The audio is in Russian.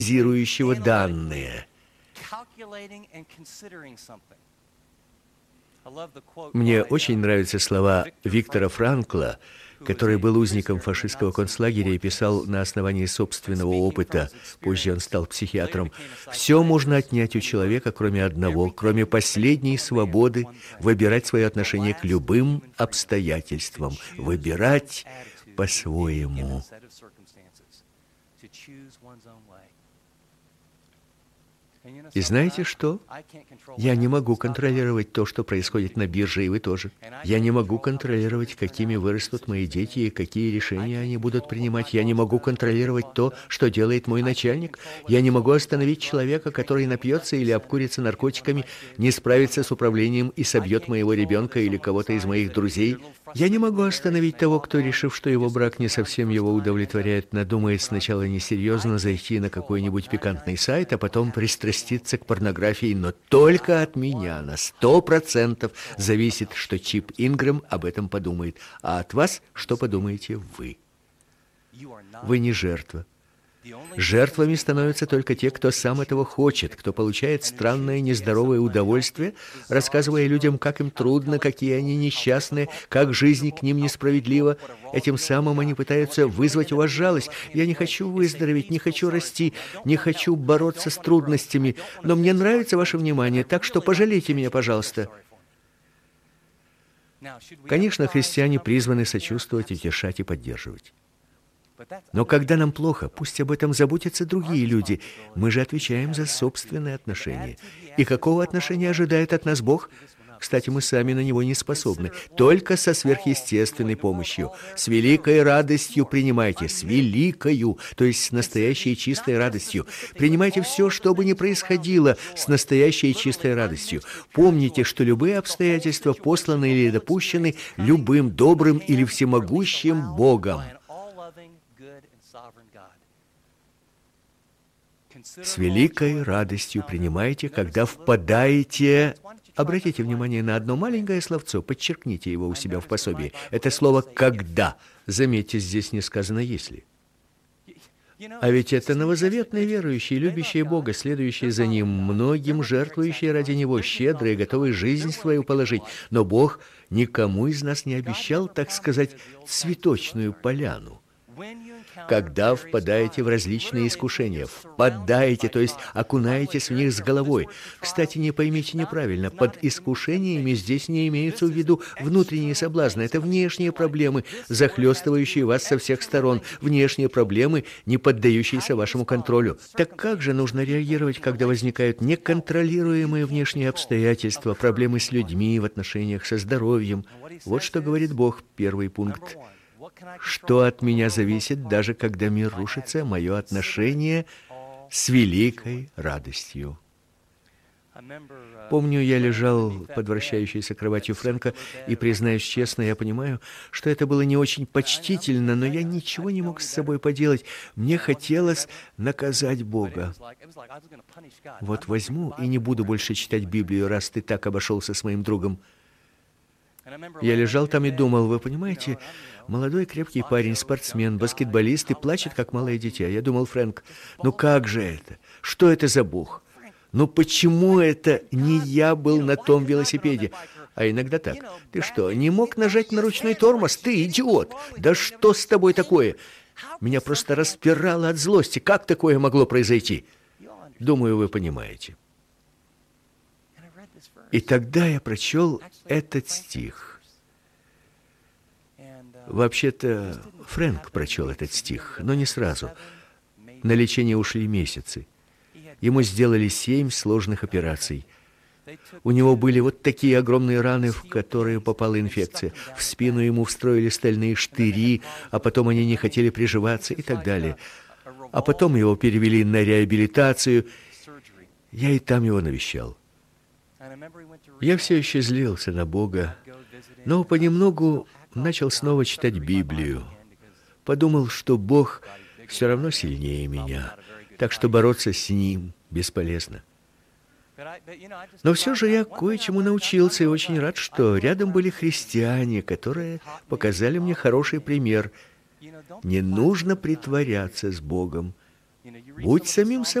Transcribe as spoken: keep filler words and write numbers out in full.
анализирующего данные. Мне очень нравятся слова Виктора Франкла, который был узником фашистского концлагеря и писал на основании собственного опыта. Позже он стал психиатром. Все можно отнять у человека, кроме одного, кроме последней свободы выбирать свое отношение к любым обстоятельствам, выбирать по-своему. И знаете что? Я не могу контролировать то, что происходит на бирже, и вы тоже. Я не могу контролировать, какими вырастут мои дети и какие решения они будут принимать. Я не могу контролировать то, что делает мой начальник. Я не могу остановить человека, который напьется или обкурится наркотиками, не справится с управлением и собьет моего ребенка или кого-то из моих друзей. Я не могу остановить того, кто, решив, что его брак не совсем его удовлетворяет, надумает сначала несерьезно зайти на какой-нибудь пикантный сайт, а потом пристраститься к порнографии, но только от меня на сто процентов зависит, что Чип Ингрэм об этом подумает, а от вас, что подумаете вы. Вы не жертва. Жертвами становятся только те, кто сам этого хочет, кто получает странное нездоровое удовольствие, рассказывая людям, как им трудно, какие они несчастные, как жизнь к ним несправедлива. Этим самым они пытаются вызвать у вас жалость. Я не хочу выздороветь, не хочу расти, не хочу бороться с трудностями, но мне нравится ваше внимание, так что пожалейте меня, пожалуйста. Конечно, христиане призваны сочувствовать, утешать и поддерживать. Но когда нам плохо, пусть об этом заботятся другие люди. Мы же отвечаем за собственные отношения. И какого отношения ожидает от нас Бог? Кстати, мы сами на него не способны. Только со сверхъестественной помощью. С великой радостью принимайте. С великою, то есть с настоящей чистой радостью. Принимайте все, что бы ни происходило, с настоящей чистой радостью. Помните, что любые обстоятельства посланы или допущены любым добрым или всемогущим Богом. С великой радостью принимайте, когда впадаете... Обратите внимание на одно маленькое словцо, подчеркните его у себя в пособии. Это слово «когда». Заметьте, здесь не сказано «если». А ведь это новозаветные верующие, любящие Бога, следующие за Ним, многим жертвующие ради Него, щедрые, готовые жизнь свою положить. Но Бог никому из нас не обещал, так сказать, цветочную поляну. Когда впадаете в различные искушения, впадаете, то есть окунаетесь в них с головой. Кстати, не поймите неправильно, под искушениями здесь не имеются в виду внутренние соблазны. Это внешние проблемы, захлестывающие вас со всех сторон, внешние проблемы, не поддающиеся вашему контролю. Так как же нужно реагировать, когда возникают неконтролируемые внешние обстоятельства, проблемы с людьми, в отношениях со здоровьем? Вот что говорит Бог, первый пункт. Что от меня зависит, даже когда мир рушится, мое отношение с великой радостью. Помню, я лежал под вращающейся кроватью Фрэнка, и, признаюсь честно, я понимаю, что это было не очень почтительно, но я ничего не мог с собой поделать. Мне хотелось наказать Бога. Вот возьму и не буду больше читать Библию, раз ты так обошелся с моим другом. Я лежал там и думал, вы понимаете, молодой крепкий парень, спортсмен, баскетболист и плачет, как малое дитя. Я думал, Фрэнк, ну как же это? Что это за Бог? Ну почему это не я был на том велосипеде? А иногда так. Ты что, не мог нажать на ручной тормоз? Ты идиот! Да что с тобой такое? Меня просто распирало от злости. Как такое могло произойти? Думаю, вы понимаете. И тогда я прочел этот стих. Вообще-то Фрэнк прочел этот стих, но не сразу. На лечение ушли месяцы. Ему сделали семь сложных операций. У него были вот такие огромные раны, в которые попала инфекция. В спину ему встроили стальные штыри, а потом они не хотели приживаться и так далее. А потом его перевели на реабилитацию. Я и там его навещал. Я все еще злился на Бога, но понемногу начал снова читать Библию. Подумал, что Бог все равно сильнее меня, так что бороться с Ним бесполезно. Но все же я кое-чему научился и очень рад, что рядом были христиане, которые показали мне хороший пример. Не нужно притворяться с Богом. Будь самим собой.